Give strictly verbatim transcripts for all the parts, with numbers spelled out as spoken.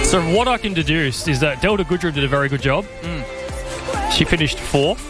So what I can deduce is that Delta Goodrem did a very good job. Mm. She finished fourth.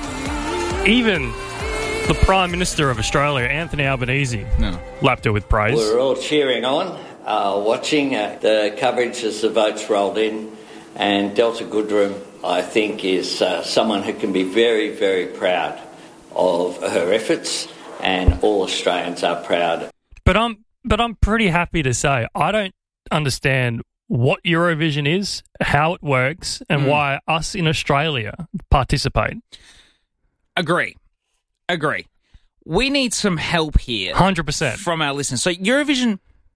Even the Prime Minister of Australia, Anthony Albanese, no. lapped her with praise. We were all cheering on, uh, watching uh, the coverage as the votes rolled in, and Delta Goodrem, I think, is uh, someone who can be very, very proud of her efforts, and all Australians are proud. But I'm, but I'm pretty happy to say I don't understand what Eurovision is, how it works, and mm. why us in Australia participate. Agree. Agree. We need some help here. one hundred percent. From our listeners. So Eurovision,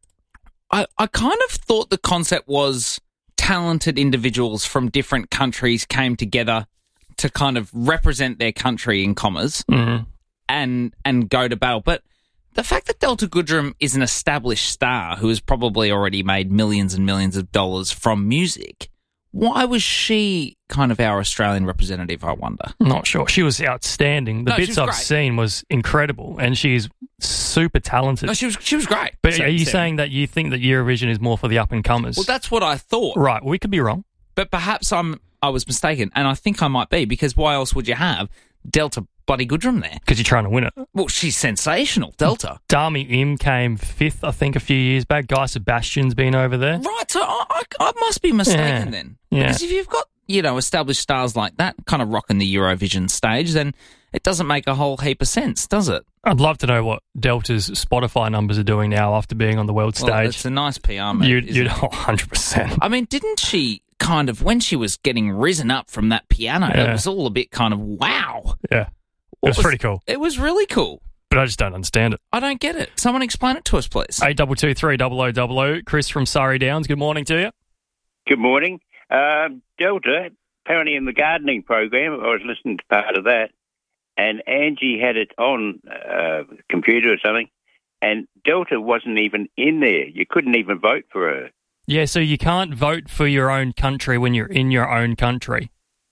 I, I kind of thought the concept was talented individuals from different countries came together to kind of represent their country in commas mm-hmm. and and go to battle. But the fact that Delta Goodrem is an established star who has probably already made millions and millions of dollars from music, why was she kind of our Australian representative, I wonder? Not sure. She was outstanding. The no, bits I've great. seen was incredible, and she's super talented. No, she was she was great. But so, are you so. saying that you think that Eurovision is more for the up-and-comers? Well, that's what I thought. Right, we could be wrong. But perhaps I'm I was mistaken, and I think I might be, because why else would you have Delta bloody Goodrem there? Because you're trying to win it. Well, she's sensational, Delta. Dami Im came fifth, I think, a few years back. Guy Sebastian's been over there. Right, so I, I, I must be mistaken yeah. then. Yeah. Because if you've got, you know, established stars like that kind of rocking the Eurovision stage, then it doesn't make a whole heap of sense, does it? I'd love to know what Delta's Spotify numbers are doing now after being on the world stage. Well, it's a nice P R move, You'd, you'd it? oh, one hundred percent. I mean, didn't she kind of, when she was getting risen up from that piano, yeah. it was all a bit kind of, wow. Yeah. It was, was pretty cool. It was really cool. But I just don't understand it. I don't get it. Someone explain it to us, please. eight two two three double oh double oh. Chris from Surrey Downs, good morning to you. Good morning. Uh, Delta, apparently in the gardening program, I was listening to part of that, and Angie had it on a uh, computer or something, and Delta wasn't even in there. You couldn't even vote for her. Yeah, so you can't vote for your own country when you're in your own country.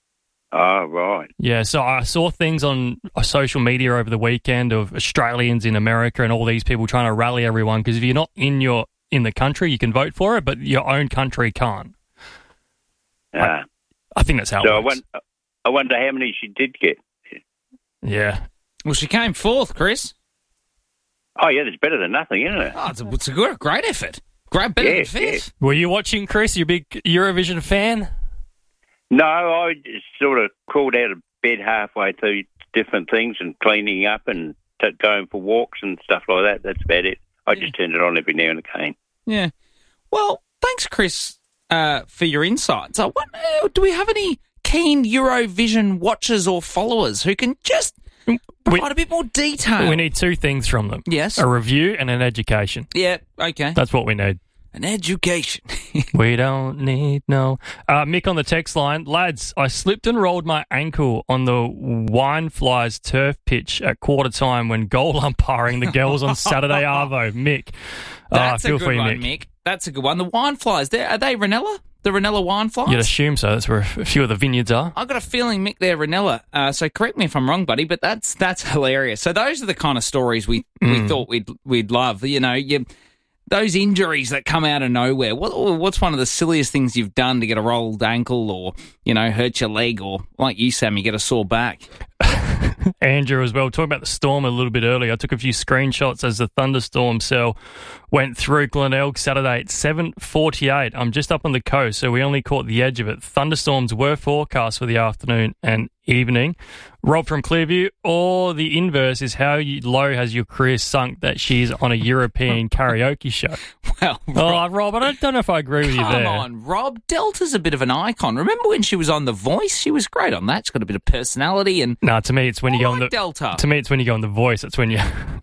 Oh, right. Yeah, so I saw things on social media over the weekend of Australians in America and all these people trying to rally everyone, because if you're not in your in the country, you can vote for it, but your own country can't. Ah. I, I think that's how so it works. I, wonder, I wonder how many she did get. Yeah. Well, she came fourth, Chris. Oh, yeah, that's better than nothing, isn't it? Oh, it's a, it's a good, great effort. Great, better yes, than fifth. Yes. Were you watching, Chris? You a big Eurovision fan? No, I just sort of crawled out of bed halfway through different things and cleaning up and t- going for walks and stuff like that. That's about it. I yeah. just turned it on every now and again. Yeah. Well, thanks, Chris, uh, for your insights. Uh, what, uh, do we have any keen Eurovision watchers or followers who can just provide we, a bit more detail? We need two things from them. Yes. A review and an education. Yeah, okay. That's what we need. An education. We don't need no. Uh, Mick on the text line. Lads, I slipped and rolled my ankle on the Wineflies turf pitch at quarter time when goal umpiring the girls on Saturday Arvo. Mick. That's uh, feel a good free, one, Mick. Mick. That's a good one. The Wineflies, they're, are they Ranella? The Ranella Wineflies? You'd assume so. That's where a few of the vineyards are. I've got a feeling, Mick, they're Ranella. Uh, so correct me if I'm wrong, buddy, but that's that's hilarious. So those are the kind of stories we, mm. we thought we'd we'd love. You know, you... Those injuries that come out of nowhere, what, what's one of the silliest things you've done to get a rolled ankle or, you know, hurt your leg or, like you, Sam, you get a sore back? Andrew as well. Talking about the storm a little bit earlier. I took a few screenshots as the thunderstorm cell went through Glenelg Saturday at seven forty-eight. I'm just up on the coast, so we only caught the edge of it. Thunderstorms were forecast for the afternoon and evening. Rob from Clearview, or the inverse is how you, low has your career sunk that she's on a European karaoke show? Well, Rob, oh, Rob, I don't, don't know if I agree with you there. Come on, Rob. Delta's a bit of an icon. Remember when she was on The Voice? She was great on that. She's got a bit of personality. And no, to me, it's when I you go like on the Delta. To me, it's when you go on The Voice. That's when you.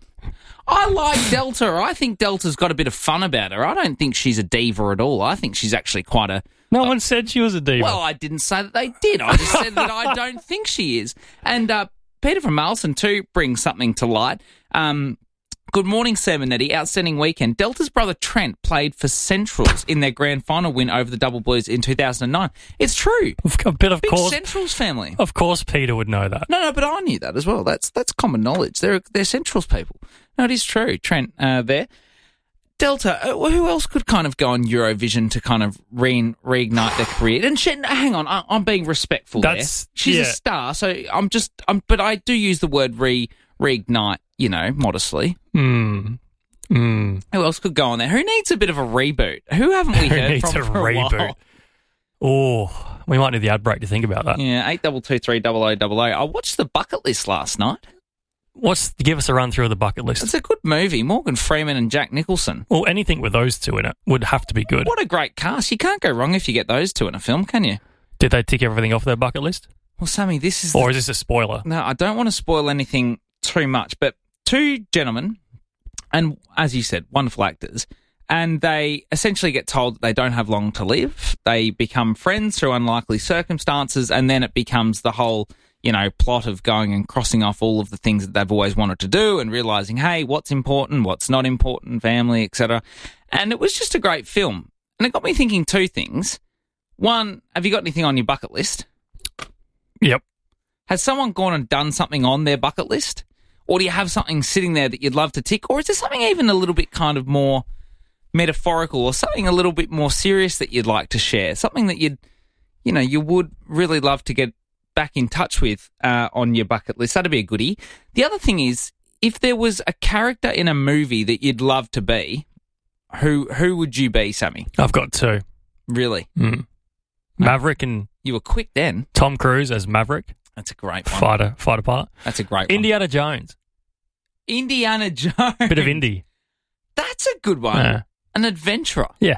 I like Delta. I think Delta's got a bit of fun about her. I don't think she's a diva at all. I think she's actually quite a... No uh, one said she was a diva. Well, I didn't say that they did. I just said that I don't think she is. And uh, Peter from Malson, too, brings something to light. Um, good morning, Sam and Eddie. Outstanding weekend. Delta's brother Trent played for Centrals in their grand final win over the Double Blues in two thousand nine. It's true. A bit of Big course. Centrals family. Of course Peter would know that. No, no, but I knew that as well. That's that's common knowledge. They're, they're Centrals people. No, it is true. Trent uh, there. Delta, uh, who else could kind of go on Eurovision to kind of re- reignite their career? And she, hang on, I, I'm being respectful That's, there. She's yeah. a star, so I'm just, I'm, but I do use the word re reignite, you know, modestly. Mm. Mm. Who else could go on there? Who needs a bit of a reboot? Who haven't we Who heard needs from a for a reboot? while? Oh, we might need the ad break to think about that. Yeah, eight double two three double o double o. I watched The Bucket List last night. What's give us a run through of the bucket list? It's a good movie. Morgan Freeman and Jack Nicholson. Well, anything with those two in it would have to be good. What a great cast. You can't go wrong if you get those two in a film, can you? Did they tick everything off their bucket list? Well, Sammy, this is... Or the... is this a spoiler? No, I don't want to spoil anything too much, but two gentlemen, and as you said, wonderful actors, and they essentially get told that they don't have long to live. They become friends through unlikely circumstances, and then it becomes the whole... you know, plot of going and crossing off all of the things that they've always wanted to do and realising, hey, what's important, what's not important, family, et cetera. And it was just a great film. And it got me thinking two things. One, have you got anything on your bucket list? Yep. Has someone gone and done something on their bucket list? Or do you have something sitting there that you'd love to tick? Or is there something even a little bit kind of more metaphorical or something a little bit more serious that you'd like to share? Something that you'd, you know, you would really love to get back in touch with uh, on your bucket list. That'd be a goodie. The other thing is, if there was a character in a movie that you'd love to be, who who would you be, Sammy? I've got two. Really? Mm. Maverick and You were quick then. Tom Cruise as Maverick. That's a great one. Fighter, fighter pilot. That's a great Indiana Jones. one. Indiana Jones. Bit of indie. That's a good one. Yeah. An adventurer. Yeah.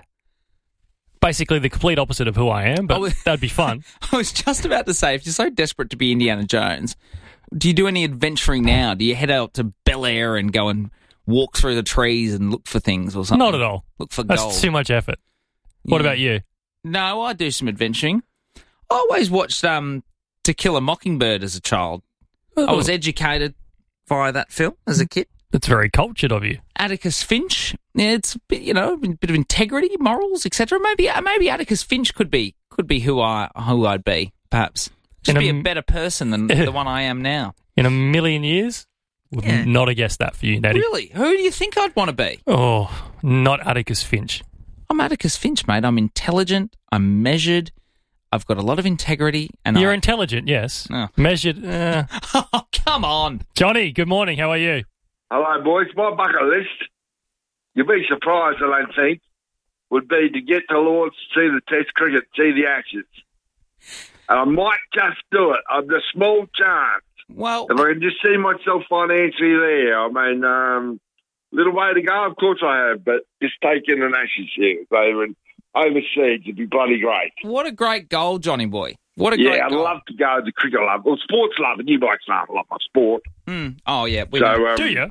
Basically the complete opposite of who I am, but Oh, that'd be fun. I was just about to say, if you're so desperate to be Indiana Jones, do you do any adventuring now? Do you head out to Bel Air and go and walk through the trees and look for things or something? Not at all. Look for That's gold. too much effort. What Yeah. about you? No, I do some adventuring. I always watched um, To Kill a Mockingbird as a child. I was educated via that film as a kid. That's very cultured of you. Atticus Finch. Yeah, it's a bit, you know, a bit of integrity, morals, et cetera. Maybe uh, maybe Atticus Finch could be could be who I who I'd be. Perhaps just In be a a better person than the one I am now. In a million years, would Yeah. not have guessed that for you, Natty. Really, who do you think I'd want to be? Oh, not Atticus Finch. I'm Atticus Finch, mate. I'm intelligent. I'm measured. I've got a lot of integrity. And You're I... intelligent, yes. Oh. Measured. Uh. Oh, come on. Johnny, good morning. How are you? Hello, boys. My bucket list, you'll be surprised, I don't think, would be to get to Lords to see the Test cricket, see the Ashes. And I might just do it. I've a small chance. Well, If I can just see myself financially there. I mean, um, little way to go, of course I have, but just taking an Ashes here over and overseas would be bloody great. what a great goal, Johnny boy. What a Yeah, great I'd goal. love to go to cricket love. Well, sports love, and you guys know I love my sport. Mm. Oh, yeah. We So, know. um, Do you?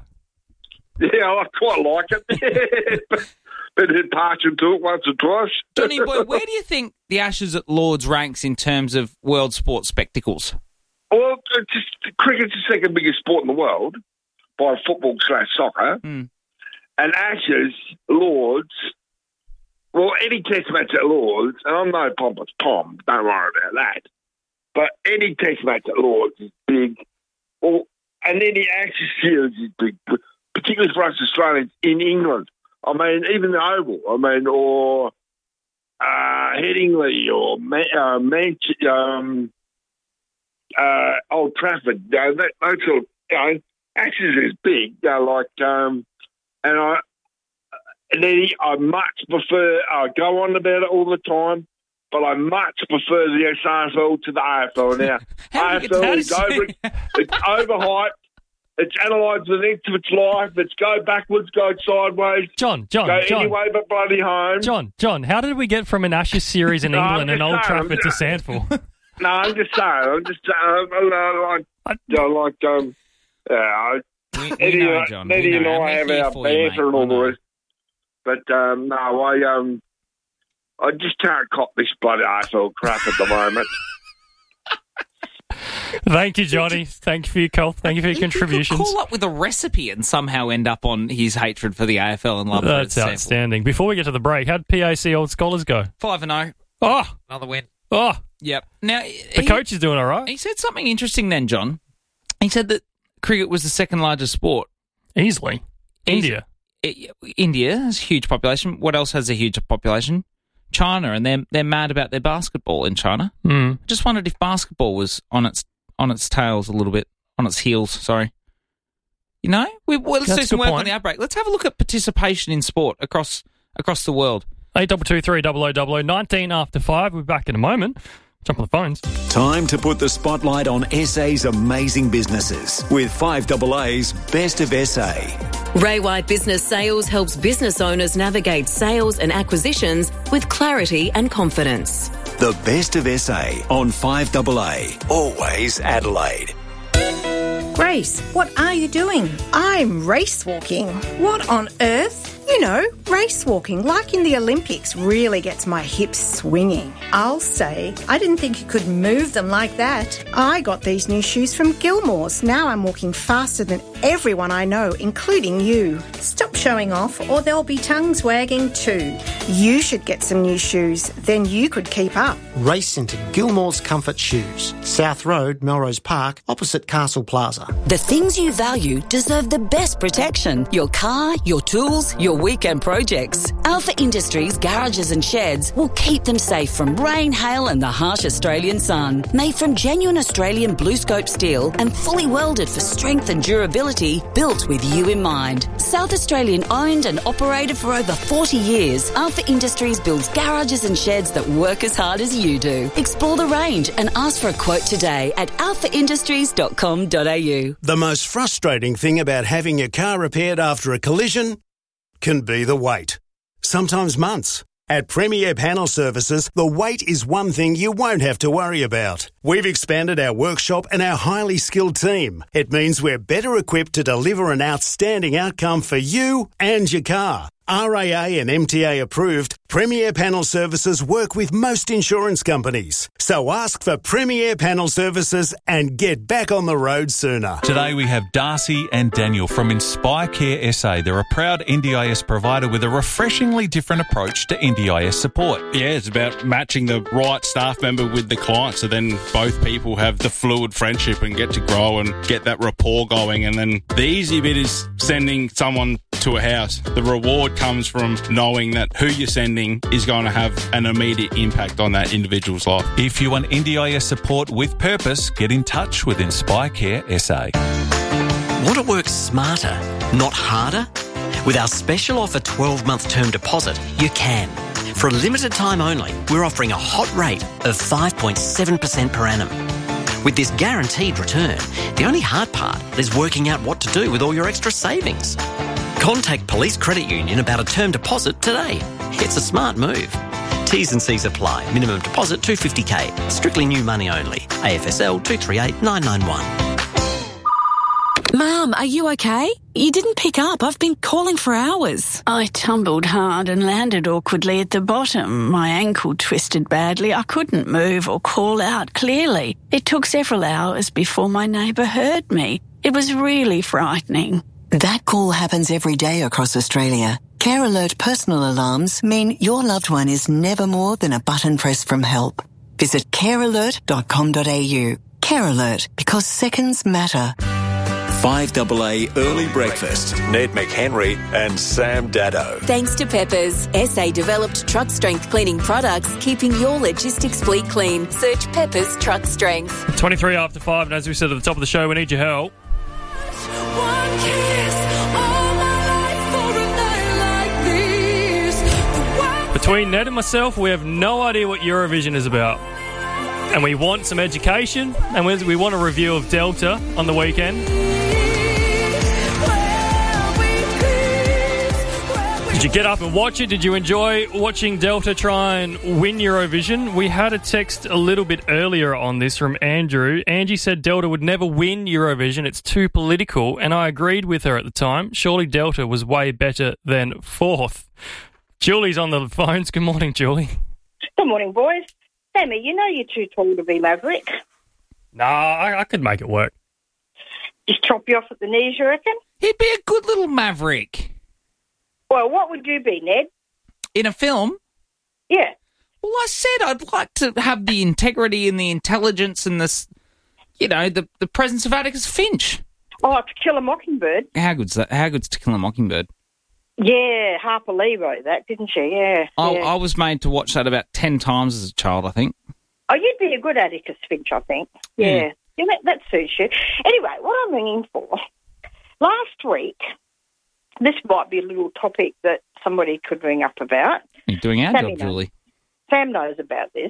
Yeah, I quite like it. but been partial to it once or twice. Johnny boy, where do you think the Ashes at Lords ranks in terms of world sports spectacles? Well, it's just, cricket's the second biggest sport in the world by football slash soccer. Mm. And Ashes, Lords, well, any test match at Lords, and I'm no pompous Tom, don't worry about that, but any test match at Lords is big. Well, and any Ashes series is big, particularly for us Australians in England. I mean, even the Oval, I mean, or uh, Headingley or Man- uh, Manchester, um, uh, Old Trafford, you know, that, those sort of, you know, Ashes is big, you know, like, um, and I, and then I much prefer, I go on about it all the time, but I much prefer the S R F L to the A F L now. How A do F you L get is that? over, it's overhyped, it's analysed the length of its life, it's go backwards, go sideways, John, John, go John. anyway but bloody home. John, John, how did we get from an Ashes series in No, England I'm and Old just saying, Trafford I'm to Sandford? No, I'm just saying, I'm just saying, I like, I- I like, um, yeah, I, We, we Eddie, know, uh, John. Eddie we and know. I I'm have here our for you, mate. banter and all I know. the rest. But um, no, I um, I just can't cop this bloody A F L crap at the moment. Thank you, Johnny. Thank you for your call. Thank you for your He could contributions. call up with a recipe and somehow end up on his hatred for the A F L and love That's for its outstanding. Before we get to the break, how'd P A C Old Scholars go? Five and zero, Oh, another win. oh, Yep. Now the he, coach is doing all right. he said something interesting. Then John, he said that cricket was the second largest sport. Easily. Easy. India. it, India has a huge population. What else has a huge population? China, and they're they're mad about their basketball in China. Mm. I just wondered if basketball was on its on its tails a little bit, on its heels. Sorry. You know, we, well, let's That's do some a good work point. on the outbreak. Let's have a look at participation in sport across across the world. Eight double two three double o double o. Nineteen after five. We're back in a moment. Jump on the phones. Time to put the spotlight on S A's amazing businesses with five A A's Best of S A. Ray White Business Sales helps business owners navigate sales and acquisitions with clarity and confidence. The Best of S A on five A A. Always Adelaide. Grace, what are you doing? I'm race walking. What on earth? You know, race walking, like in the Olympics, really gets my hips swinging. I'll say, I didn't think you could move them like that. I got these new shoes from Gilmore's. Now I'm walking faster than everyone I know, including you. Stop showing off or there'll be tongues wagging too. You should get some new shoes, then you could keep up. Race into Gilmore's Comfort Shoes, South Road, Melrose Park, opposite Castle Plaza. The things you value deserve the best protection. Your car, your tools, your weekend projects. Alpha Industries garages and sheds will keep them safe from rain, hail and the harsh Australian sun. Made from genuine Australian blue scope steel and fully welded for strength and durability, built with you in mind. South Australian owned and operated for over forty years, Alpha Industries builds garages and sheds that work as hard as you do. Explore the range and ask for a quote today at alpha industries dot com dot a u. The most frustrating thing about having your car repaired after a collision can be the wait. Sometimes months. At Premier Panel Services, the wait is one thing you won't have to worry about. We've expanded our workshop and our highly skilled team. It means we're better equipped to deliver an outstanding outcome for you and your car. R A A and M T A approved, Premier Panel Services work with most insurance companies. So ask for Premier Panel Services and get back on the road sooner. Today we have Darcy and Daniel from Inspire Care S A. They're a proud N D I S provider with a refreshingly different approach to N D I S support. Yeah, it's about matching the right staff member with the client, so then both people have the fluid friendship and get to grow and get that rapport going. And then the easy bit is sending someone to a house. The reward comes from knowing that who you're sending is going to have an immediate impact on that individual's life. If you want N D I S support with purpose, get in touch with Inspire Care S A. Want to work smarter, not harder? With our special offer twelve-month term deposit, you can. For a limited time only, we're offering a hot rate of five point seven percent per annum. With this guaranteed return, the only hard part is working out what to do with all your extra savings. Contact Police Credit Union about a term deposit today. It's a smart move. T's and C's apply. Minimum deposit two hundred fifty thousand. Strictly new money only. A F S L two three eight nine nine one. Mum, are you okay? You didn't pick up. I've been calling for hours. I tumbled hard and landed awkwardly at the bottom. My ankle twisted badly. I couldn't move or call out clearly. It took several hours before my neighbour heard me. It was really frightening. That call happens every day across Australia. Care Alert personal alarms mean your loved one is never more than a button press from help. Visit care alert dot com dot a u. Care Alert, because seconds matter. five A A Early Breakfast. Ned McHenry and Sam Daddo. Thanks to Peppers, S A developed truck strength cleaning products, keeping your logistics fleet clean. Search Peppers Truck Strength. twenty-three after five, and as we said at the top of the show, we need your help. Between Ned and myself, we have no idea what Eurovision is about. And we want some education, and we we want a review of Delta on the weekend. Did you get up and watch it? Did you enjoy watching Delta try and win Eurovision? We had a text a little bit earlier on this from Andrew. Angie said Delta would never win Eurovision. It's too political, and I agreed with her at the time. Surely Delta was way better than fourth. Julie's on the phones. Good morning, Julie. Good morning, boys. Sammy, you know you're too tall to be Maverick. Nah, I, I could make it work. Just chop you off at the knees, you reckon? He'd be a good little Maverick. Well, what would you be, Ned? In a film? Yeah. Well, I said I'd like to have the integrity and the intelligence and this, you know, the, the presence of Atticus Finch. Oh, To Kill a Mockingbird. How good's that? How good's To Kill a Mockingbird? Yeah, Harper Lee wrote that, didn't she? Yeah. I, yeah. I was made to watch that about ten times as a child, I think. Oh, you'd be a good Atticus Finch, I think. Yeah. Mm. yeah that, that suits you. Anyway, what I'm ringing for, last week, this might be a little topic that somebody could ring up about. You're doing our Sammy job, knows. Julie. Sam knows about this.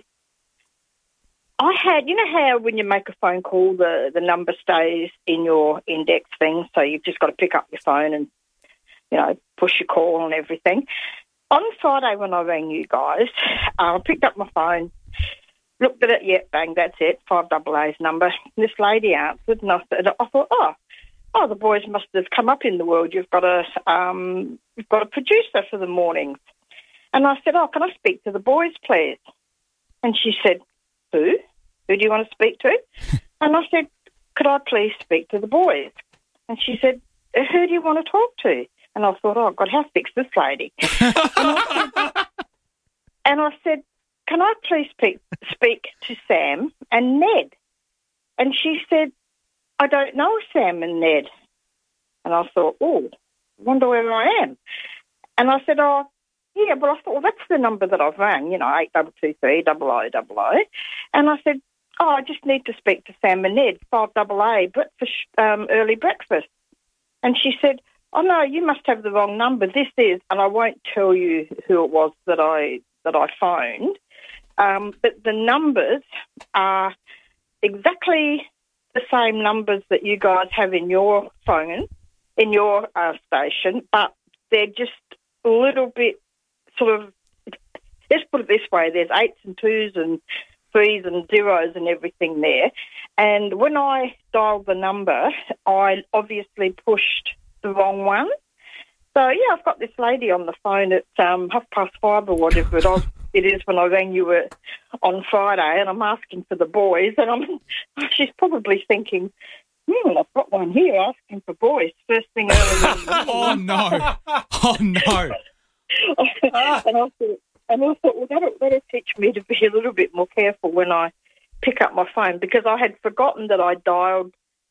I had, you know how when you make a phone call, the, the number stays in your index thing, so you've just got to pick up your phone and, you know, push your call and everything. On Friday when I rang you guys, uh, I picked up my phone, looked at it, yeah, bang, that's it, five double A's number. This lady answered, and I, said, I thought, oh, oh, the boys must have come up in the world. You've got a, um, you've got a producer for the mornings. And I said, oh, can I speak to the boys, please? And she said, who? Who do you want to speak to? And I said, could I please speak to the boys? And she said, who do you want to talk to? And I thought, oh, God, how fix this lady? and, I said, and I said, can I please speak, speak to Sam and Ned? And she said, I don't know Sam and Ned. And I thought, oh, wonder where I am. And I said, oh, yeah, but I thought, well, that's the number that I've rang, you know, eight double two three double o double o. And I said, oh, I just need to speak to Sam and Ned, five double A, breakfast, um, early breakfast. And she said, oh, no, you must have the wrong number. This is, and I won't tell you who it was that I that I phoned, um, but the numbers are exactly the same numbers that you guys have in your phone, in your uh, station, but they're just a little bit sort of, let's put it this way, there's eights and twos and threes and zeros and everything there. And when I dialed the number, I obviously pushed the wrong one. So, yeah, I've got this lady on the phone at um, half past five or whatever it, was, it is when I rang you uh, on Friday, and I'm asking for the boys, and I'm she's probably thinking, hmm, I've got one here asking for boys first thing early in the morning. Oh, no. Oh, no. and I thought, and I thought, well, that'll, that'll teach me to be a little bit more careful when I pick up my phone, because I had forgotten that I dialed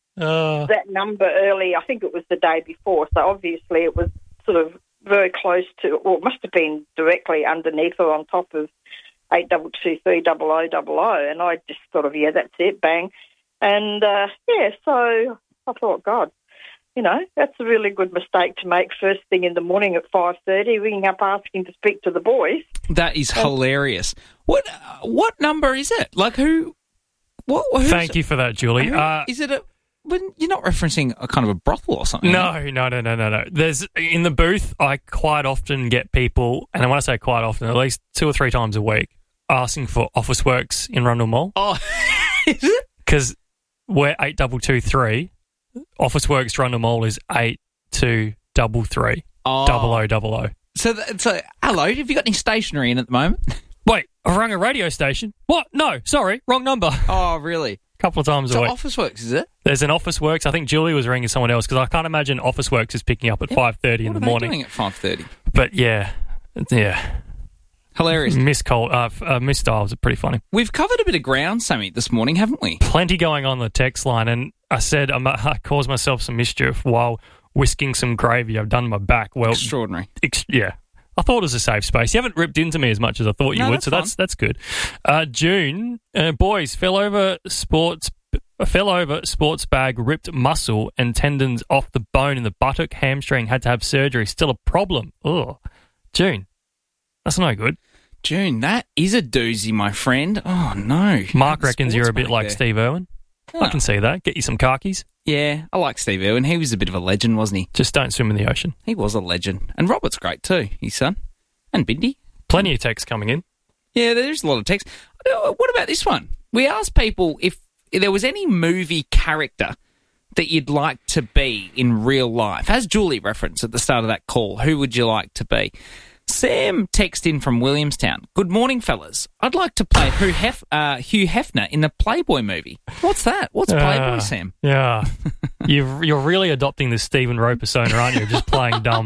uh. that number early. I think it was the day before, so obviously it was sort of very close to, or it must have been directly underneath or on top of eight double two three double o double o, and I just sort of, yeah, that's it, bang. And, uh, yeah, so I thought, God, you know, that's a really good mistake to make first thing in the morning at five thirty, ringing up asking to speak to the boys. That is hilarious. What uh, what number is it? Like who? What? Thank you for that, Julie. Who, uh, is it a? When you're not referencing a kind of a brothel or something? No, no, no, no, no, no. There's in the booth. I quite often get people, and when I say quite often, at least two or three times a week, asking for Officeworks in Rundle Mall. Oh, is it? Because we're eight double two three. Officeworks Rundle Mall is eight two double three oh. double o double o. So, th- so hello, have you got any stationery in at the moment? Wait, I rang a radio station. What? No, sorry, wrong number. Oh, really? A couple of times so a week. Officeworks, is it? There's an Officeworks. I think Julie was ringing someone else because I can't imagine Officeworks is picking up at yeah. five thirty in the What are morning. they doing at five thirty? But yeah, yeah. Hilarious. Miss Cole, uh, uh, Miss Styles are pretty funny. We've covered a bit of ground, Sammy, this morning, haven't we? Plenty going on the text line, and I said I'm, I caused myself some mischief while whisking some gravy. I've done my back. Well, extraordinary. Ex- yeah. I thought it was a safe space. You haven't ripped into me as much as I thought you no, would, that's so fun. that's that's good. Uh, June, uh, boys, fell over sports fell over sports bag, ripped muscle and tendons off the bone in the buttock, hamstring, had to have surgery. Still a problem. Oh, June, that's no good. June, that is a doozy, my friend. Oh, no. Mark reckons you're a bit like there. Steve Irwin. Oh. I can see that. Get you some khakis. Yeah, I like Steve Irwin. He was a bit of a legend, wasn't he? Just don't swim in the ocean. He was a legend. And Robert's great too, his son. And Bindi. Plenty of texts coming in. Yeah, there's a lot of text. What about this one? We asked people if there was any movie character that you'd like to be in real life. As Julie referenced at the start of that call, who would you like to be? Sam texted in from Williamstown. Good morning, fellas. I'd like to play Hugh, Hef- uh, Hugh Hefner in the Playboy movie. What's that? What's Playboy, uh, Sam? Yeah. You've, you're really adopting the Stephen Rowe persona, aren't you? Just playing dumb.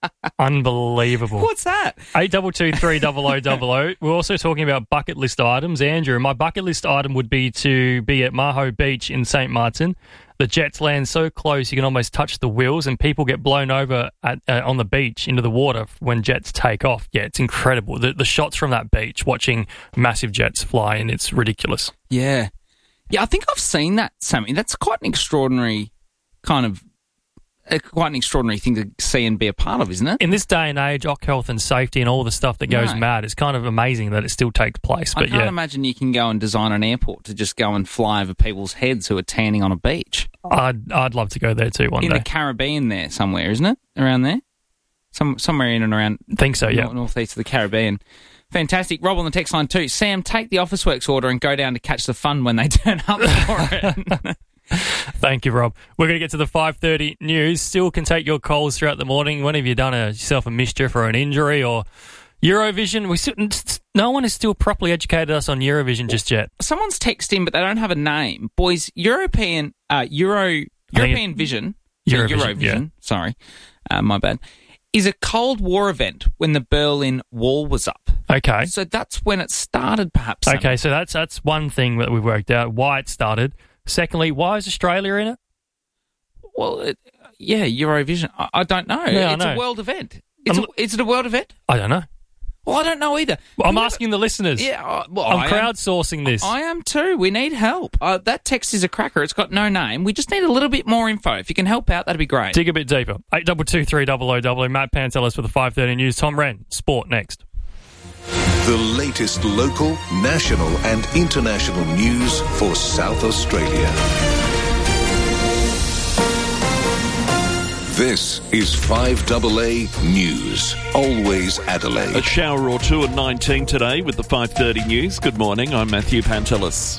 Unbelievable. What's that? eight two two three double o double o. We're also talking about bucket list items. Andrew, my bucket list item would be to be at Maho Beach in Saint Martin. the jets land so close you can almost touch the wheels, and people get blown over at, uh, on the beach into the water when jets take off. Yeah, it's incredible. The, the shots from that beach, watching massive jets fly, and it's ridiculous. Yeah. Yeah, I think I've seen that, Sammy. That's quite an extraordinary kind of, uh, quite an extraordinary thing to see and be a part of, isn't it? In this day and age, Oc Health and safety and all the stuff that goes No. mad, it's kind of amazing that it still takes place. I But can't yeah, imagine you can go and design an airport to just go and fly over people's heads who are tanning on a beach. I'd, I'd love to go there too one in day. the Caribbean there somewhere, isn't it? Around there? Some Somewhere in and around... think so, yeah. North, northeast of the Caribbean. Fantastic. Rob on the text line too. Sam, take the Officeworks order and go down to catch the fun when they turn up for it. Thank you, Rob. We're going to get to the five thirty news. Still can take your calls throughout the morning. When have you done a, yourself a mischief or an injury or Eurovision? We still, no one has still properly educated us on Eurovision just yet. Someone's texted in, but they don't have a name. Boys, European uh, Euro European Vision, Eurovision, Eurovision, yeah. sorry, uh, my bad, is a Cold War event when the Berlin Wall was up. Okay. So that's when it started, perhaps. Sam. Okay, so that's that's one thing that we've worked out, why it started. Secondly, why is Australia in it? Well, it, yeah, Eurovision. I, I don't know. Yeah, I it's know. a world event. It's a, is it a world event? I don't know. Well, I don't know either. Well, I'm Whoever- asking the listeners. Yeah, uh, well, I'm I am- crowdsourcing this. I am too. We need help. Uh, that text is a cracker. It's got no name. We just need a little bit more info. If you can help out, that'd be great. Dig a bit deeper. eight two two three double oh double oh. Matt Pantelis for the five thirty news. Tom Wren, sport next. The latest local, national and international news for South Australia. This is five A A News. Always Adelaide. A shower or two at nineteen today with the five thirty news. Good morning, I'm Matthew Pantelis.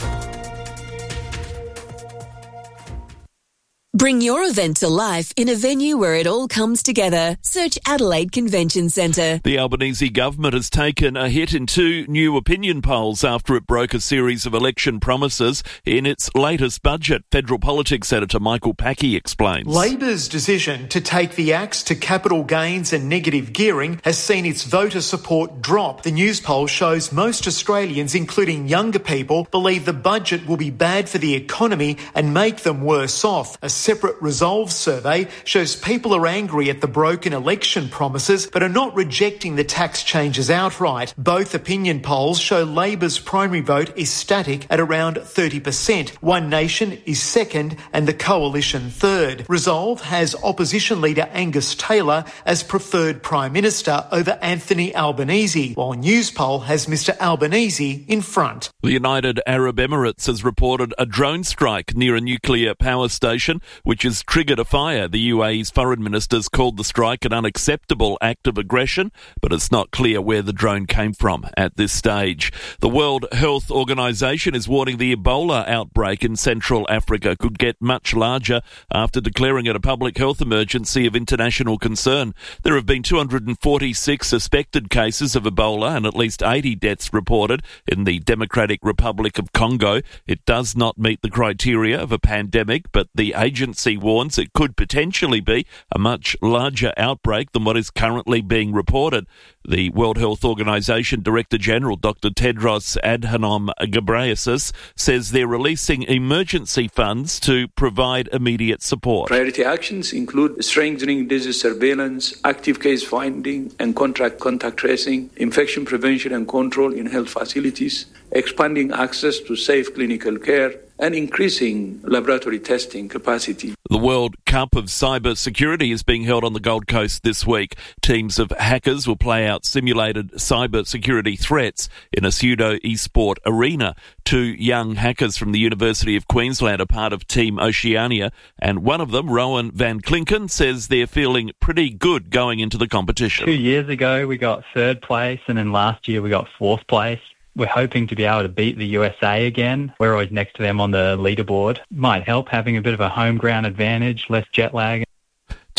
Bring your event to life in a venue where it all comes together. Search Adelaide Convention Centre. The Albanese government has taken a hit in two new opinion polls after it broke a series of election promises in its latest budget. Federal Politics Editor Michael Packey explains. Labor's decision to take the axe to capital gains and negative gearing has seen its voter support drop. The news poll shows most Australians, including younger people, believe the budget will be bad for the economy and make them worse off. A separate Resolve survey shows people are angry at the broken election promises but are not rejecting the tax changes outright. Both opinion polls show Labor's primary vote is static at around thirty percent. One Nation is second and the Coalition third. Resolve has opposition leader Angus Taylor as preferred Prime Minister over Anthony Albanese, while Newspoll has Mr Albanese in front. The United Arab Emirates has reported a drone strike near a nuclear power station, which has triggered a fire. The U A E's foreign ministers called the strike an unacceptable act of aggression, but it's not clear where the drone came from at this stage. The World Health Organization is warning the Ebola outbreak in Central Africa could get much larger after declaring it a public health emergency of international concern. There have been two hundred forty-six suspected cases of Ebola and at least eighty deaths reported in the Democratic Republic of Congo. It does not meet the criteria of a pandemic, but the agency warns it could potentially be a much larger outbreak than what is currently being reported. The World Health Organization Director General, Doctor Tedros Adhanom Ghebreyesus, says they're releasing emergency funds to provide immediate support. Priority actions include strengthening disease surveillance, active case finding and contract contact tracing, infection prevention and control in health facilities, expanding access to safe clinical care, and increasing laboratory testing capacity. The World Cup of Cyber Security is being held on the Gold Coast this week. Teams of hackers will play out simulated cyber security threats in a pseudo esport arena. Two young hackers from the University of Queensland are part of Team Oceania, and one of them, Rowan Van Klinken, says they're feeling pretty good going into the competition. Two years ago we got third place, and then last year we got fourth place. We're hoping to be able to beat the U S A again. We're always next to them on the leaderboard. Might help having a bit of a home ground advantage, less jet lag.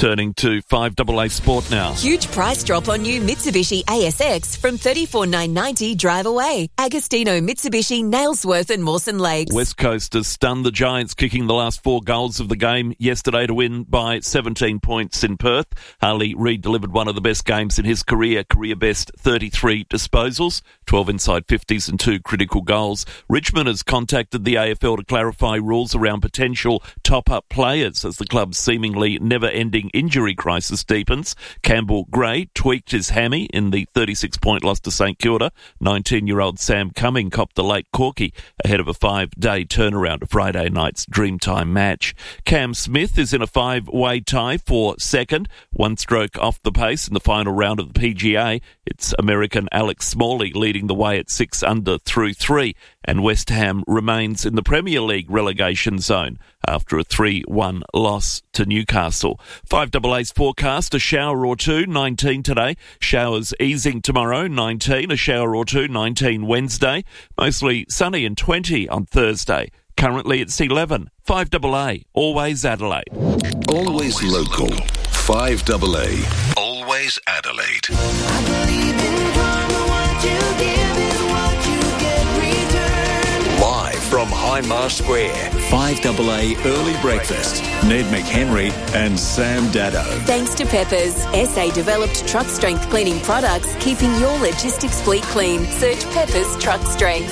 Turning to five A A Sport now. Huge price drop on new Mitsubishi A S X from thirty-four thousand nine hundred ninety dollars drive away. Agostino Mitsubishi, Nailsworth and Mawson Lakes. West Coast has stunned the Giants, kicking the last four goals of the game yesterday to win by seventeen points in Perth. Harley Reid delivered one of the best games in his career, career best thirty-three disposals, twelve inside fifties and two critical goals. Richmond has contacted the A F L to clarify rules around potential top-up players as the club's seemingly never-ending injury crisis deepens. Campbell Gray tweaked his hammy in the thirty-six point loss to St Kilda. nineteen-year-old Sam Cumming copped a late corky ahead of a five-day turnaround of Friday night's Dreamtime match. Cam Smith is in a five-way tie for second, one stroke off the pace in the final round of the P G A. It's American Alex Smalley leading the way at six under through three, and West Ham remains in the Premier League relegation zone after a three one loss to Newcastle. five A A's forecast, a shower or two, nineteen today. Showers easing tomorrow, nineteen. A shower or two, nineteen Wednesday. Mostly sunny and twenty on Thursday. Currently it's eleven. five A A, always Adelaide. Always local. five A A. Always Adelaide. Live from Hindmarsh Square. five A A Early Breakfast. Ned McHenry and Sam Dado. Thanks to Peppers, S A-developed truck strength cleaning products, keeping your logistics fleet clean. Search Peppers Truck Strength.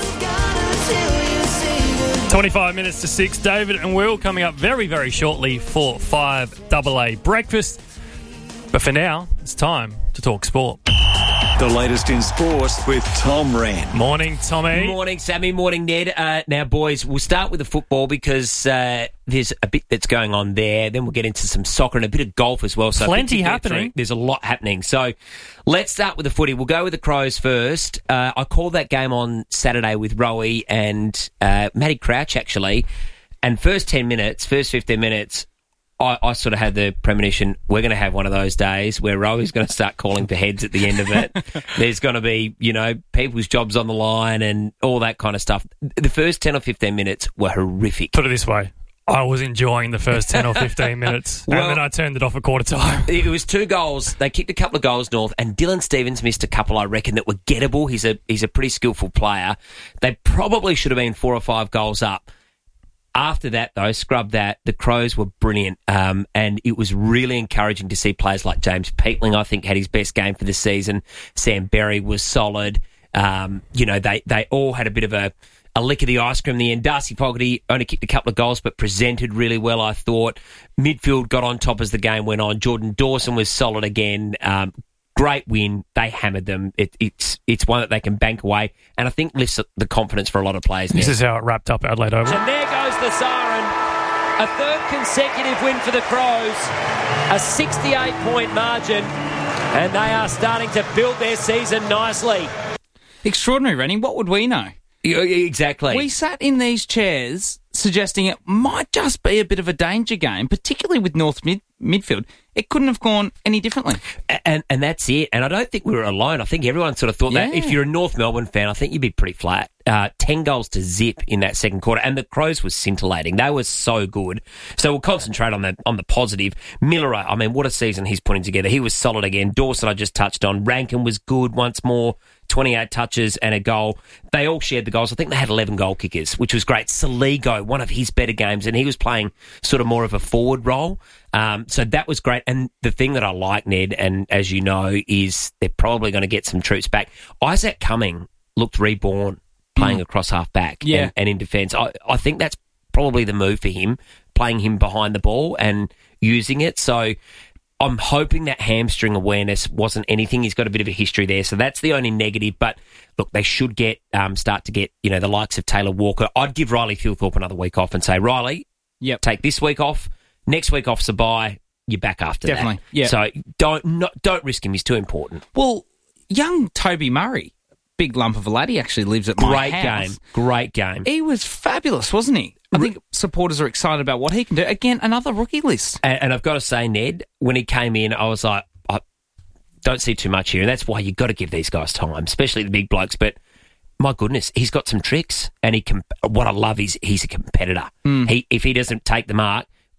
twenty-five minutes to six. David and Will coming up very, very shortly for five A A Breakfast. But for now, it's time to talk sport. The latest in sport with Tom Wren. Morning, Tommy. Morning, Sammy. Morning, Ned. Uh, now, boys, we'll start with the football because uh, there's a bit that's going on there. Then we'll get into some soccer and a bit of golf as well. So plenty happening. Through, there's a lot happening. So let's start with the footy. We'll go with the Crows first. Uh, I called that game on Saturday with Rowie and uh, Matty Crouch, actually. And first ten minutes, first fifteen minutes, I, I sort of had the premonition, we're going to have one of those days where Rowie's going to start calling for heads at the end of it. There's going to be, you know, people's jobs on the line and all that kind of stuff. The first ten or fifteen minutes were horrific. Put it this way. I was enjoying the first ten or fifteen minutes, well, and then I turned it off at quarter time. It was two goals. They kicked a couple of goals north, and Dylan Stevens missed a couple, I reckon, that were gettable. He's a he's a pretty skillful player. They probably should have been four or five goals up. After that, though, scrub that, the Crows were brilliant, um, and it was really encouraging to see players like James Peatling, I think, had his best game for the season. Sam Berry was solid. Um, you know, they, they all had a bit of a, a lick of the ice cream in the end. Darcy Fogarty only kicked a couple of goals, but presented really well, I thought. Midfield got on top as the game went on. Jordan Dawson was solid again. Um, Great win. They hammered them. It, it's it's one that they can bank away, and I think lifts the confidence for a lot of players. This now. is how it wrapped up Adelaide Oval. And there goes the siren. A third consecutive win for the Crows. A sixty-eight point margin, and they are starting to build their season nicely. Extraordinary, Rennie. What would we know? Exactly. We sat in these chairs suggesting it might just be a bit of a danger game, particularly with North mid- midfield. It couldn't have gone any differently. And and that's it. And I don't think we were alone. I think everyone sort of thought yeah. that. If you're a North Melbourne fan, I think you'd be pretty flat. Uh, ten goals to zip in that second quarter. And the Crows was scintillating. They were so good. So we'll concentrate on the on the positive. Milleray, I mean, what a season he's putting together. He was solid again. Dawson, I just touched on. Rankin was good once more. twenty-eight touches and a goal. They all shared the goals. I think they had eleven goal kickers, which was great. Saligo, one of his better games, and he was playing sort of more of a forward role. Um, so that was great. And the thing that I like, Ned, and as you know, is they're probably going to get some troops back. Isaac Cumming looked reborn playing mm. across half back yeah. and, and in defence. I, I think that's probably the move for him, playing him behind the ball and using it. So I'm hoping that hamstring awareness wasn't anything. He's got a bit of a history there, so that's the only negative. But look, they should get um, start to get you know the likes of Taylor Walker. I'd give Riley Thilthorpe another week off and say, Riley, yep. take this week off. Next week off's a bye. You're back after Definitely. that. Yeah. So don't not, don't risk him. He's too important. Well, young Toby Murray, big lump of a lad. He actually lives at my Great house. game. Great game. He was fabulous, wasn't he? I think supporters are excited about what he can do. Again, another rookie list. And, and I've got to say, Ned, when he came in, I was like, I don't see too much here. And that's why you've got to give these guys time, especially the big blokes. But my goodness, he's got some tricks. And he can, what I love is he's a competitor. Mm. He If he doesn't take the mark,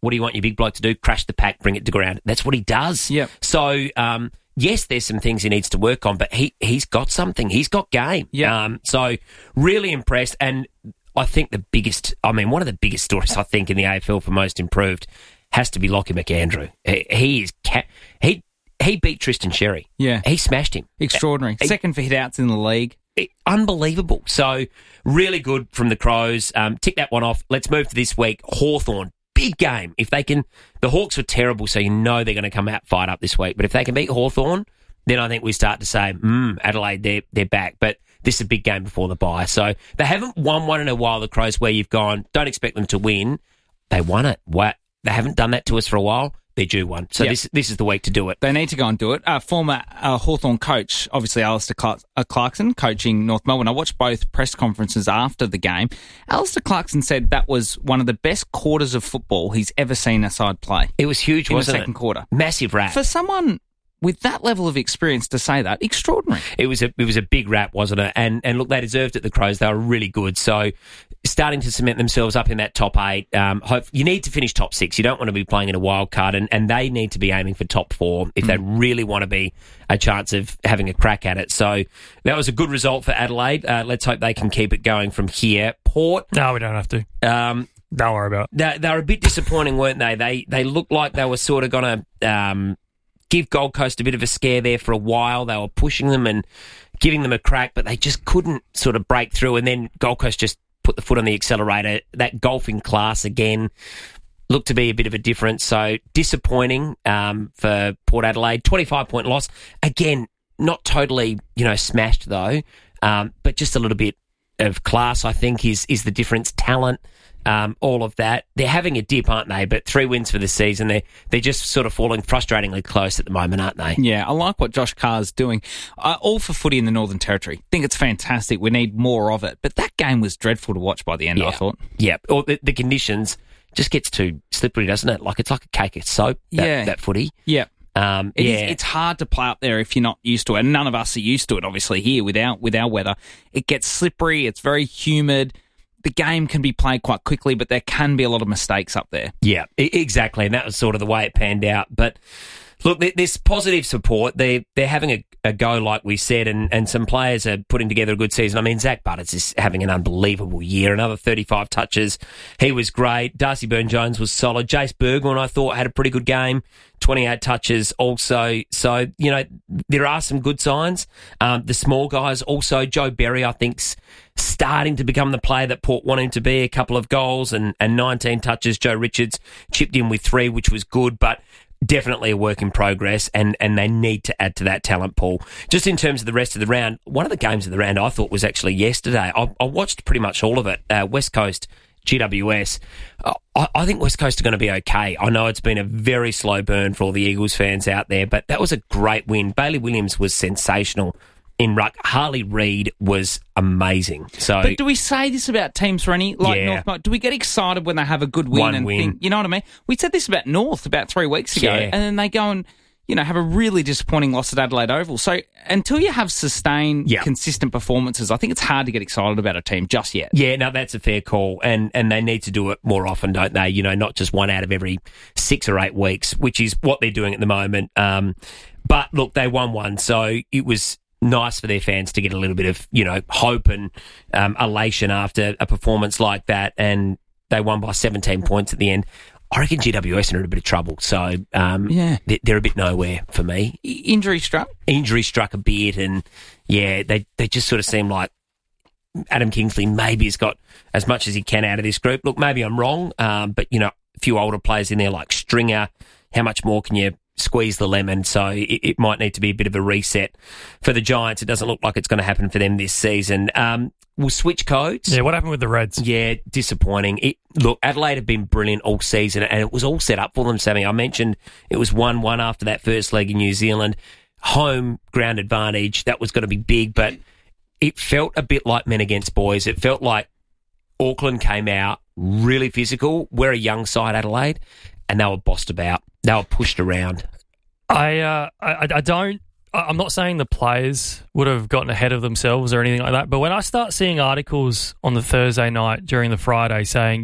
what do you want your big bloke to do? Crash the pack, bring it to ground. That's what he does. Yep. So, um, yes, there's some things he needs to work on, but he, he's got something. He's got game. Yeah. Um, so, really impressed. And I think the biggest, I mean, one of the biggest stories, I think, in the A F L for most improved has to be Lockie McAndrew. He, he is, ca- he, he beat Tristan Sherry. Yeah. He smashed him. Extraordinary. He, Second for hit-outs in the league. Unbelievable. So, really good from the Crows. Um, tick that one off. Let's move to this week. Hawthorn. Big game. If they can, the Hawks were terrible, so you know they're going to come out fired up this week. But if they can beat Hawthorn, then I think we start to say, hmm, Adelaide, they're, they're back. But this is a big game before the bye. So they haven't won one in a while, the Crows, where you've gone, don't expect them to win. They won it. What? They haven't done that to us for a while. They're due one. So Yep. this this is the week to do it. They need to go and do it. Uh, former uh, Hawthorn coach, obviously Alistair Clark- uh, Clarkson, coaching North Melbourne. I watched both press conferences after the game. Alistair Clarkson said that was one of the best quarters of football he's ever seen a side play. It was huge, in wasn't the second it? quarter. Massive rap. For someone with that level of experience to say that, extraordinary. It was a it was a big rap, wasn't it? And and look, they deserved it. The Crows, they were really good. So starting to cement themselves up in that top eight. Um, hope you need to finish top six. You don't want to be playing in a wild card, and, and they need to be aiming for top four if mm. they really want to be a chance of having a crack at it. So that was a good result for Adelaide. Uh, let's hope they can keep it going from here. Port. No, we don't have to. Um, don't worry about it. They, they were a bit disappointing, weren't they? They they looked like they were sort of going to um, give Gold Coast a bit of a scare there for a while. They were pushing them and giving them a crack, but they just couldn't sort of break through. And then Gold Coast just put the foot on the accelerator. That golfing class again looked to be a bit of a difference. So disappointing um, for Port Adelaide. twenty-five point loss. Again, not totally, you know, smashed though, um, but just a little bit of class, I think, is is the difference. Talent, um, all of that. They're having a dip, aren't they? But three wins for the season. They're, they're just sort of falling frustratingly close at the moment, aren't they? Yeah, I like what Josh Carr's doing. Uh, all for footy in the Northern Territory. I think it's fantastic. We need more of it. But that game was dreadful to watch by the end, yeah. I thought. Yeah, or the, the conditions just gets too slippery, doesn't it? Like it's like a cake of soap, that, yeah. that footy. Yeah. Um, it yeah. is, it's hard to play up there if you're not used to it. And none of us are used to it, obviously, here with our, with our weather. It gets slippery. It's very humid. The game can be played quite quickly, but there can be a lot of mistakes up there. Yeah, exactly. And that was sort of the way it panned out. But look, there's positive support. They, they're having a, a go, like we said, and, and some players are putting together a good season. I mean, Zach Butters is having an unbelievable year. Another thirty-five touches. He was great. Darcy Byrne-Jones was solid. Jace Bergman, I thought, had a pretty good game. twenty-eight touches also. So, you know, there are some good signs. Um, the small guys also. Joe Berry, I think's starting to become the player that Port wanted him to be. A couple of goals and, and nineteen touches. Joe Richards chipped in with three, which was good, but definitely a work in progress, and, and they need to add to that talent pool. Just in terms of the rest of the round, one of the games of the round I thought was actually yesterday. I, I watched pretty much all of it. Uh, West Coast, G W S. Uh, I, I think West Coast are going to be okay. I know it's been a very slow burn for all the Eagles fans out there, but that was a great win. Bailey Williams was sensational in ruck. Harley Reid was amazing. So, but do we say this about teams for any like Yeah. North? Do we get excited when they have a good win One and win. think, you know what I mean? We said this about North about three weeks ago, Yeah. and then they go and you know have a really disappointing loss at Adelaide Oval. So until you have sustained, Yeah. consistent performances, I think it's hard to get excited about a team just yet. Yeah, no, that's a fair call, and and they need to do it more often, don't they? You know, not just one out of every six or eight weeks, which is what they're doing at the moment. Um, but look, they won one, so it was nice for their fans to get a little bit of, you know, hope and um, elation after a performance like that, and they won by seventeen points at the end. I reckon G W S are in a bit of trouble, so um, Yeah. they- they're a bit nowhere for me. I- Injury struck. Injury struck a bit, and yeah, they they just sort of seem like Adam Kingsley maybe has got as much as he can out of this group. Look, maybe I'm wrong, um, but you know, a few older players in there like Stringer. How much more can you squeeze the lemon? So it, it might need to be a bit of a reset for the Giants. It doesn't look like it's going to happen for them this season. Um, we'll switch codes. Yeah, what happened with the Reds? Yeah, disappointing. It, look, Adelaide have been brilliant all season, and it was all set up for them, Sammy. I mentioned it was one one after that first leg in New Zealand. Home ground advantage, that was going to be big, but it felt a bit like men against boys. It felt like Auckland came out really physical. We're a young side, Adelaide, and they were bossed about. They were pushed around. I, uh, I, I don't. I- I'm not saying the players would have gotten ahead of themselves or anything like that, but when I start seeing articles on the Thursday night during the Friday saying, "Yep,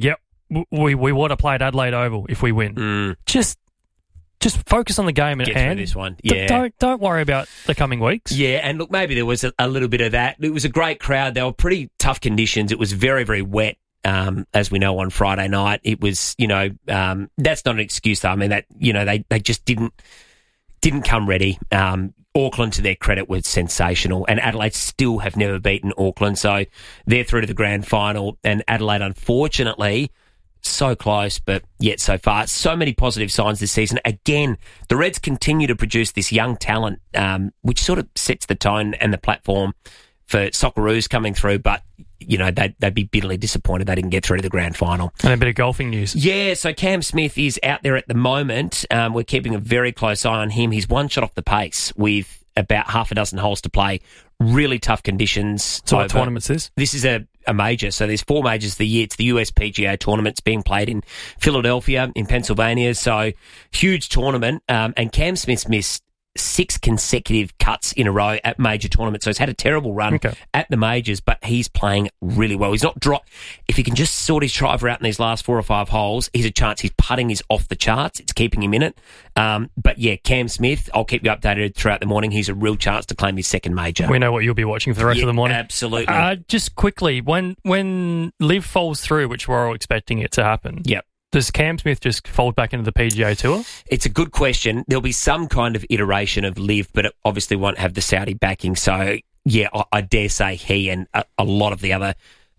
we we would have played Adelaide Oval if we win. Mm. Just just focus on the game at Get hand. through this one. D- Yeah. don't don't worry about the coming weeks. Yeah, and look, maybe there was a, a little bit of that. It was a great crowd. They were pretty tough conditions. It was very, very wet, um, as we know, on Friday night. It was, you know, um, that's not an excuse, though. I mean, that, you know, they, they just didn't didn't come ready. Um, Auckland, to their credit, was sensational, and Adelaide still have never beaten Auckland, so they're through to the grand final, and Adelaide, unfortunately, so close, but yet so far. So many positive signs this season. Again, the Reds continue to produce this young talent, um, which sort of sets the tone and the platform for Socceroos coming through, but, you know, they'd, they'd be bitterly disappointed they didn't get through to the grand final. And a bit of golfing news. Yeah, so Cam Smith is out there at the moment. Um, we're keeping a very close eye on him. He's one shot off the pace with about half a dozen holes to play. Really tough conditions. So what over. tournament's this? This is a, a major. So there's four majors of the year. It's the U S P G A tournament's being played in Philadelphia, in Pennsylvania. So huge tournament. Um, and Cam Smith's missed six consecutive cuts in a row at major tournaments. So he's had a terrible run Okay. at the majors, but he's playing really well. He's not drop. If he can just sort his driver out in these last four or five holes, he's a chance. His putting is off the charts. It's keeping him in it. Um, but yeah, Cam Smith, I'll keep you updated throughout the morning. He's a real chance to claim his second major. We know what you'll be watching for the rest Yeah, of the morning. absolutely. Uh, just quickly, when when Liv falls through, which we're all expecting it to happen, Yep. does Cam Smith just fold back into the P G A Tour? It's a good question. There'll be some kind of iteration of Liv, but it obviously won't have the Saudi backing. So, yeah, I, I dare say he and a, a lot of the other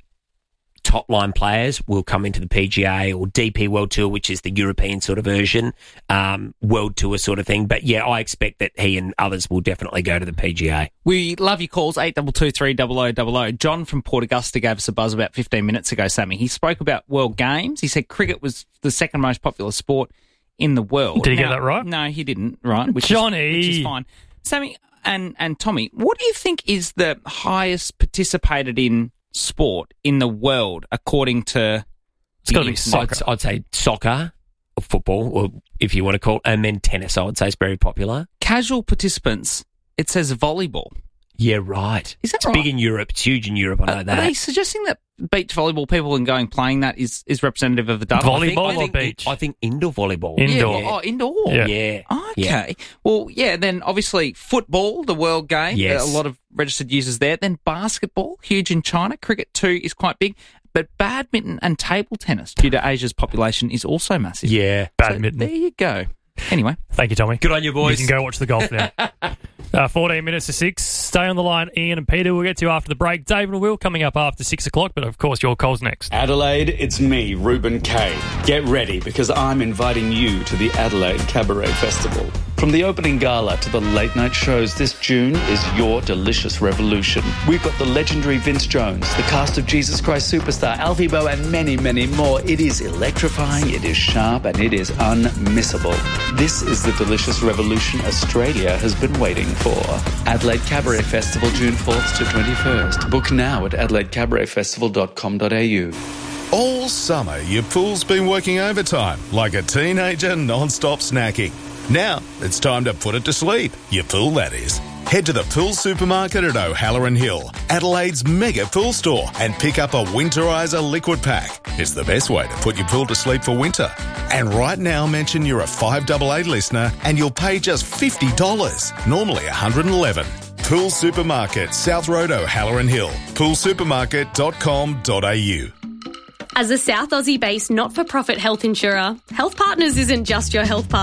top-line players will come into the P G A or D P World Tour, which is the European sort of version, um, World Tour sort of thing. But, yeah, I expect that he and others will definitely go to the P G A. We love your calls, eight two two three double oh double oh. John from Port Augusta gave us a buzz about fifteen minutes ago, Sammy. He spoke about World Games. He said cricket was the second most popular sport in the world. Did he Now, get that right? No, he didn't, right? Which Johnny! Is, which is fine. Sammy and, and Tommy, what do you think is the highest participated in sport in the world, according to It's got to be the soccer. I'd, I'd say soccer, or football, or if you want to call it, and then tennis, I would say, is very popular. casual participants? It says volleyball. Yeah, right. Is that it's right? big in Europe. It's huge in Europe, I know Are that. they suggesting that beach volleyball people and going playing that is, is representative of the dub? I think- Volleyball I or think, beach? I think indoor volleyball. Yeah, Indoor. well, oh, indoor. Yeah. Yeah. Okay. Yeah. Well, yeah, then obviously football, the world game, Yes. a lot of registered users there. Then basketball, huge in China. Cricket, too, is quite big. But badminton and table tennis, due to Asia's population, is also massive. Yeah. So Badminton. there you go. Anyway. Thank you, Tommy. Good on you, boys. You can go watch the golf now. uh, fourteen minutes to six. Stay on the line, Ian and Peter. We'll get to you after the break. David and Will coming up after six o'clock, but of course your call's next. Adelaide, it's me, Ruben Kay. Get ready because I'm inviting you to the Adelaide Cabaret Festival. From the opening gala to the late night shows, this June is your delicious revolution. We've got the legendary Vince Jones, the cast of Jesus Christ Superstar, Alfie Boe, and many, many more. It is electrifying, it is sharp, and it is unmissable. This is the delicious revolution Australia has been waiting for. Adelaide Cabaret Festival, June fourth to twenty-first. Book now at adelaide cabaret festival dot com dot a u. All summer, your pool's been working overtime, like a teenager non-stop snacking. Now, it's time to put it to sleep. Your pool, that is. Head to the Pool Supermarket at O'Halloran Hill, Adelaide's mega pool store, and pick up a Winterizer liquid pack. It's the best way to put your pool to sleep for winter. And right now, mention you're a five eight eight listener and you'll pay just fifty dollars, normally one hundred eleven dollars. Pool Supermarket, South Road, O'Halloran Hill, pool supermarket dot com dot a u. As a South Aussie-based not-for-profit health insurer, Health Partners isn't just your health partner.